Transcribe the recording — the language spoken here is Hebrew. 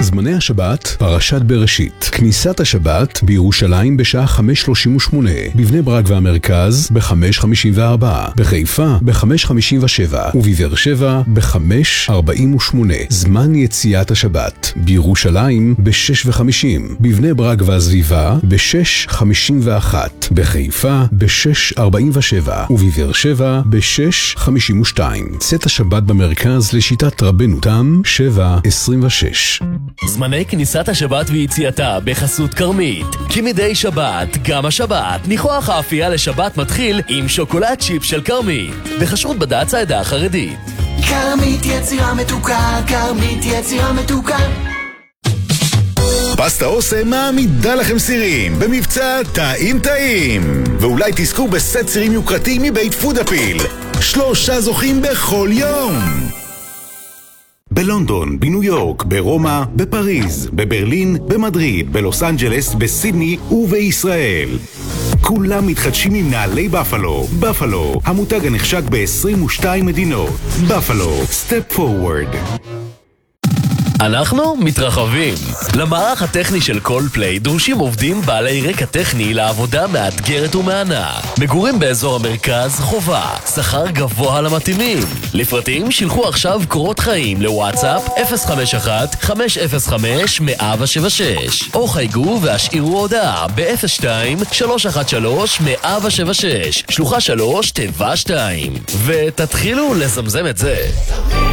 זמני השבת, פרשת בראשית. כניסת השבת בירושלים בשעה 5:38, בבני ברק והמרכז ב-5:54, בחיפה ב-5:57 ובבאר שבע ב-5:48. זמן יציאת השבת בירושלים ב-6:50, בבני ברק והסביבה ב-6:51, בחיפה ב-6:47 ובבאר שבע ב-6:52. צאת השבת במרכז לשיטת רבנו תם 7:26. זמני כניסת השבת ויציאתה בחסות קרמית. כי מדי שבת, גם השבת, ניחוח האפייה לשבת מתחיל עם שוקולד צ'יפ של קרמית. בכשרות בד"ץ העדה החרדית. קרמית יצירה מתוקה, קרמית יצירה מתוקה. פסטה אוסם מעמידה לכם סירים במבצע טעים. ואולי תזכו בסט סירים יוקרתי מבית פודאפיל. 3 זוכים בכל יום. בלונדון, בניו יורק, ברומא, בפריז, בברלין, במדריד, בלוס אנג'לס, בסידני ובישראל. כולם מתחדשים עם נעלי בפלו. בפלו, המותג הנחשק ב-22 מדינות. בפלו, סטפ פורוורד. אנחנו מתרחבים. למערך הטכני של קולפליי דרושים עובדים בעלי רקע טכני לעבודה מאתגרת ומענה. מגורים באזור המרכז חובה, שכר גבוה למתאימים. לפרטים שילחו עכשיו קורות חיים לוואטסאפ 051-505-176 או חייגו והשאירו הודעה ב-02-313-176 שלוחה 3 תיבה 2 ותתחילו לזמזם את זה.